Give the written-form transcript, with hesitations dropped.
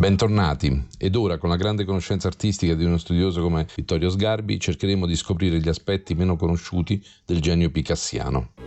Bentornati, ed ora con la grande conoscenza artistica di uno studioso come Vittorio Sgarbi cercheremo di scoprire gli aspetti meno conosciuti del genio picassiano.